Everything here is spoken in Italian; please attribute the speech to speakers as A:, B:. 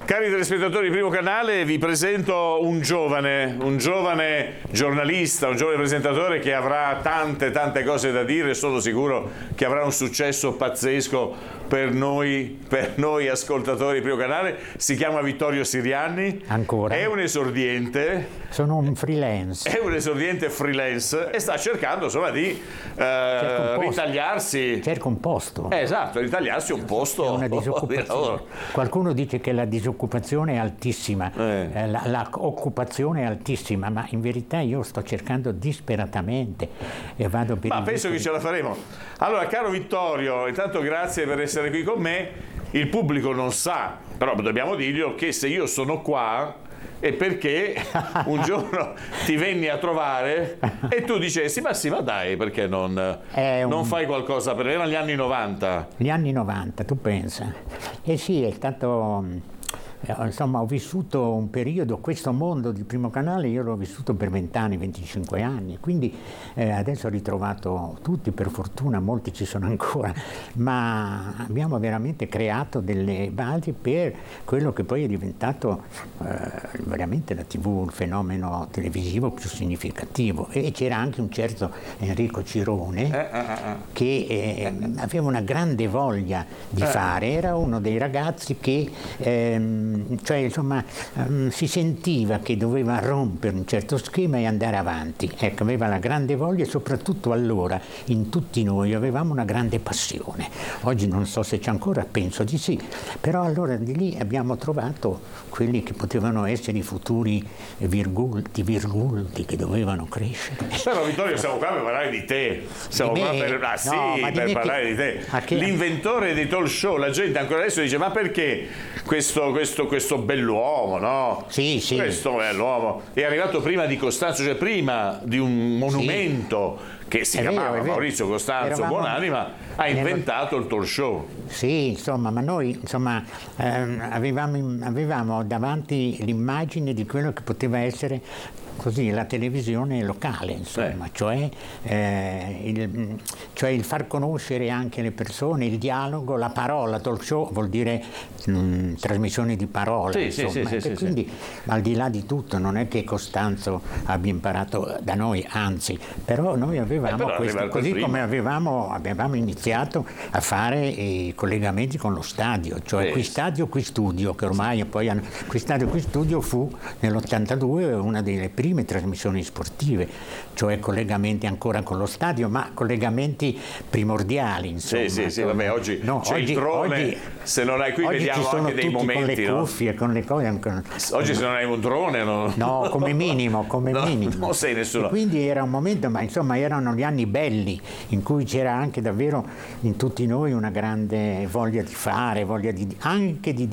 A: Cari telespettatori di Primo Canale, vi presento un giovane giornalista, un giovane presentatore che avrà tante cose da dire. Sono sicuro che avrà un successo pazzesco per noi ascoltatori di Primo Canale. Si chiama Vittorio Sirianni.
B: Ancora?
A: È un esordiente.
B: Sono un freelance.
A: È un esordiente freelance e sta cercando insomma di ritagliarsi.
B: Cerca un posto.
A: Esatto, ritagliarsi un posto.
B: È una disoccupazione. Qualcuno dice che la disoccupazione è altissima, l'occupazione è altissima, ma in verità io sto cercando disperatamente e vado per.
A: Ma penso che ce la faremo. Allora, caro Vittorio, intanto grazie per essere qui con me. Il pubblico non sa, però dobbiamo dirglielo, che se io sono qua è perché un giorno ti venni a trovare e tu dicessi ma dai, perché non fai qualcosa per... Erano gli anni 90.
B: Gli anni 90, tu pensa. Eh sì, è stato... Insomma, ho vissuto un periodo, questo mondo di Primo Canale io l'ho vissuto per 20 anni, 25 anni, quindi adesso ho ritrovato tutti, per fortuna, molti ci sono ancora, ma abbiamo veramente creato delle basi per quello che poi è diventato veramente la TV, il fenomeno televisivo più significativo. E c'era anche un certo Enrico Cirone che aveva una grande voglia di fare, era uno dei ragazzi che cioè insomma si sentiva che doveva rompere un certo schema e andare avanti. Ecco, aveva la grande voglia e soprattutto allora in tutti noi avevamo una grande passione. Oggi non so se c'è ancora, penso di sì, però allora di lì abbiamo trovato quelli che potevano essere i futuri virgulti che dovevano crescere.
A: Però Vittorio, siamo qua per parlare di te, siamo qua per parlare di te, l'inventore dei talk show. La gente ancora adesso dice ma perché questo bell'uomo, no?
B: Sì.
A: Questo bell'uomo è arrivato prima di Costanzo, cioè prima di un monumento che si chiamava Maurizio Costanzo Buonanima, ha inventato il talk show.
B: Sì, insomma, ma noi insomma, avevamo davanti l'immagine di quello che poteva essere così la televisione locale, insomma, cioè il far conoscere anche le persone, il dialogo, la parola. Talk show vuol dire trasmissione di parola, quindi al di là di tutto non è che Costanzo abbia imparato da noi, anzi, però noi avevamo questo, così come avevamo iniziato a fare i collegamenti con lo stadio, cioè qui stadio, qui studio, che ormai poi qui stadio, qui studio fu nell'82 una delle prime trasmissioni sportive, cioè collegamenti ancora con lo stadio, ma collegamenti primordiali, insomma.
A: Sì, vabbè, oggi c'è il drone, se non hai qui vediamo anche dei momenti,
B: con le cuffie, con le cose.
A: Oggi se non hai un drone
B: no, come minimo.
A: Non sei nessuno.
B: E quindi era un momento, ma insomma erano gli anni belli in cui c'era anche davvero in tutti noi una grande voglia di fare, anche di